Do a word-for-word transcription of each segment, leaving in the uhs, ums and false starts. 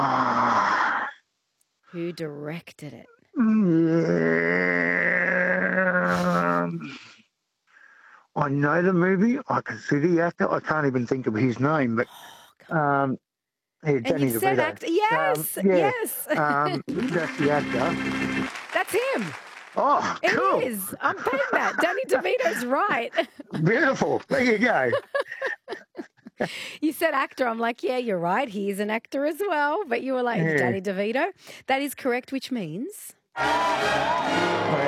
Ah, Who directed it? yeah. I know the movie. I can see the actor. I can't even think of his name, but Oh, come on. um, yeah, And Danny you've said DeVito. actor. Um, Yes, yeah, yes. um, that's the actor. That's him. Oh, It cool. is. I'm paying that. Danny DeVito's right. Beautiful. There you go. You said actor. I'm like, yeah, you're right. He is an actor as well. But you were like, it's Yeah. Danny DeVito. That is correct, which means I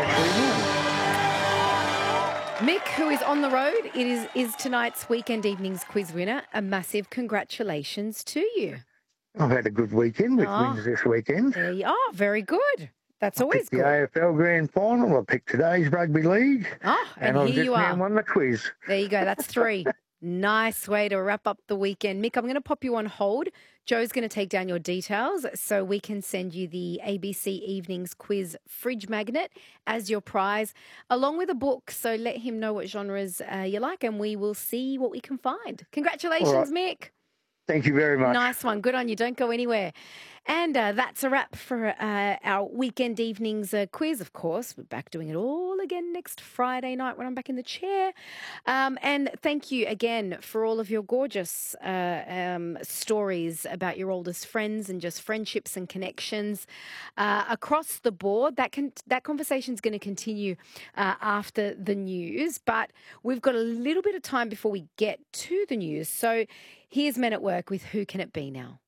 actually Mick, who is on the road, it is, is tonight's Weekend Evenings quiz winner. A massive congratulations to you. won. I've had a good weekend with Oh, wins this weekend. there you are. Very good. That's I always picked the good. A F L Grand Final. I picked today's rugby league. Oh, and, And I've here just you now are. won the quiz. There you go. That's three. Nice way to wrap up the weekend. Mick, I'm going to pop you on hold. Joe's going to take down your details so we can send you the A B C Evenings Quiz fridge magnet as your prize, along with a book. So let him know what genres uh, you like and we will see what we can find. Congratulations, All right. Mick. Thank you very much. Nice one. Good on you. Don't go anywhere. And uh, that's a wrap for uh, our weekend evenings uh, quiz, of course. We're back doing it all again next Friday night when I'm back in the chair. Um, and thank you again for all of your gorgeous uh, um, stories about your oldest friends and just friendships and connections uh, across the board. That can that conversation is going to continue uh, after the news, but we've got a little bit of time before we get to the news. So here's Men at Work with Who Can It Be Now?